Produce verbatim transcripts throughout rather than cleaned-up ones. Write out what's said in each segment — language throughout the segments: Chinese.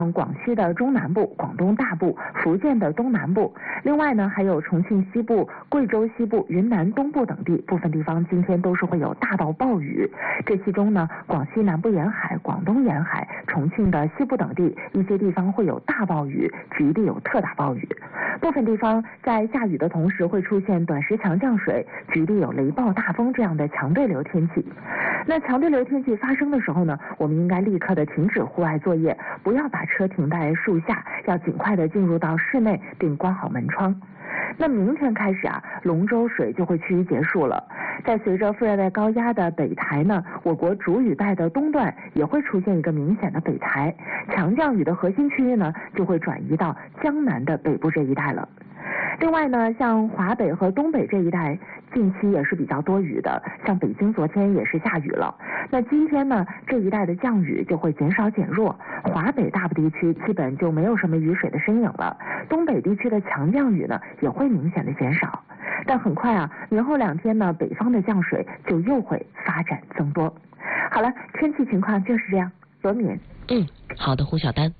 广西的中南部、广东大部、福建的东南部，另外呢还有重庆西部、贵州西部、云南东部等地，部分地方今天都是会有大到暴雨。这其中呢，广西南部沿海、广东沿海、重庆的西部等地，一些地方会有大暴雨，局地有特大暴雨。部分地方在下雨的同时会出现短时强降水，局地有雷暴、大风这样的强对流天气。那强对流天气发生的时候呢，我们应该立刻的停止户外作业，不要把车停在树下，要尽快的进入到室内并关好门窗。那明天开始啊，龙舟水就会趋于结束了。在随着副热带高压的北抬呢，我国主雨带的东段也会出现一个明显的北抬，强降雨的核心区域呢就会转移到江南的北部这一带了。另外呢，像华北和东北这一带近期也是比较多雨的，像北京昨天也是下雨了。那今天呢，这一带的降雨就会减少减弱，华北大部地区基本就没有什么雨水的身影了，东北地区的强降雨呢也会明显的减少。但很快啊，明后两天呢，北方的降水就又会发展增多。好了，天气情况就是这样。罗敏， 嗯，好的，胡小丹。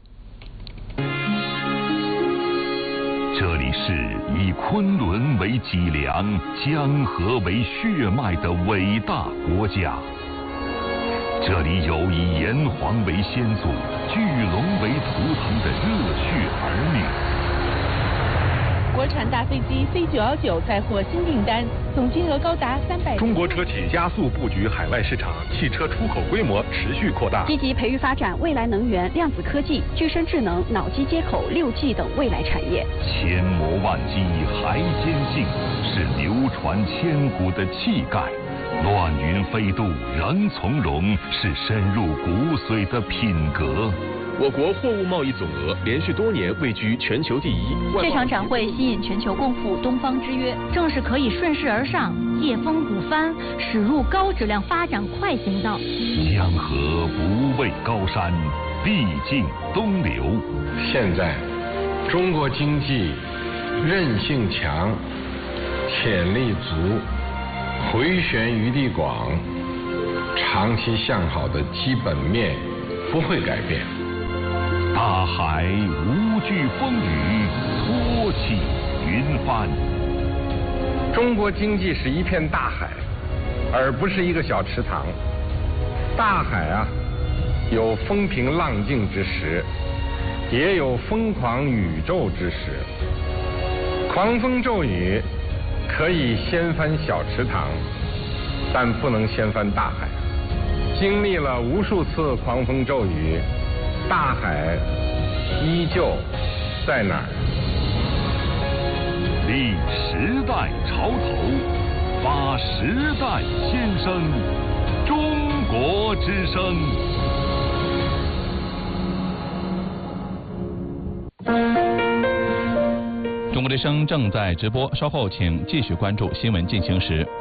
这里是以昆仑为脊梁、江河为血脉的伟大国家。这里有以炎黄为先祖、巨龙为图腾的热血儿女。 国产大飞机 C 九一九再获新订单，总金额高达三百。 中国车企加速布局海外市场，汽车出口规模持续扩大。 积极培育发展未来能源、量子科技、具身智能、脑机接口、六 G 等未来产业。 千磨万击还坚劲，是流传千古的气概。乱云飞渡人从容，是深入骨髓的品格。 我国货物贸易总额连续多年位居全球第一。 这场展会吸引全球共赴东方之约，正是可以顺势而上、借风鼓帆，驶入高质量发展快行道。 江河不畏高山，必尽东流。 现在，中国经济韧性强，潜力足，回旋余地广，长期向好的基本面不会改变。 大海无惧风雨，托起云帆。 中国经济是一片大海，而不是一个小池塘。大海啊，有风平浪静之时，也有疯狂宇宙之时。狂风骤雨可以掀翻小池塘，但不能掀翻大海。经历了无数次狂风骤雨，大海依旧在哪儿？ 立时代潮头，发时代先声，中国之声。 中国之声正在直播，稍后请继续关注新闻进行时。